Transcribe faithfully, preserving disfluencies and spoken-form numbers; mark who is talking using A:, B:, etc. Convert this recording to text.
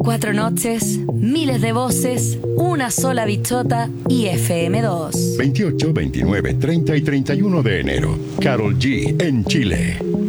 A: Cuatro noches, miles de voces, una sola bichota y F M dos.
B: veintiocho, veintinueve, treinta y treinta y uno de enero. Karol G en Chile.